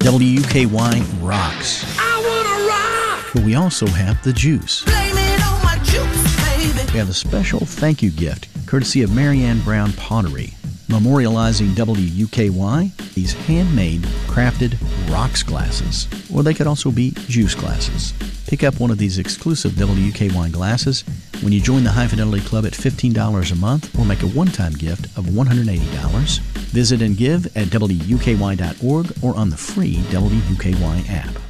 WUKY rocks. I wanna rock. But we also have the juice. Blame it on my juice, baby. We have a special thank you gift courtesy of Marianne Brown Pottery, memorializing WUKY, these handmade, crafted rocks glasses, or they could also be juice glasses. Pick up one of these exclusive WUKY glasses when you join the High Fidelity Club at $15 a month or make a one-time gift of $180. Visit and give at WUKY.org or on the free WUKY app.